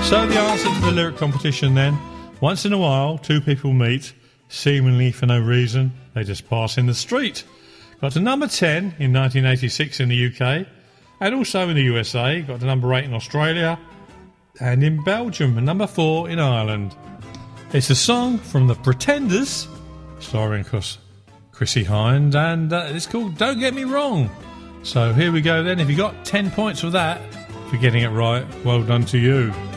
So the answer to the lyric competition then. Once in a while, two people meet, seemingly for no reason. They just pass in the street. Got to number 10 in 1986 in the UK, and also in the USA. Got to number 8 in Australia, and in Belgium, and number 4 in Ireland. It's a song from The Pretenders, starring Chrissie Hynde, and it's called Don't Get Me Wrong. So here we go then. If you got 10 points for that, for getting it right, well done to you.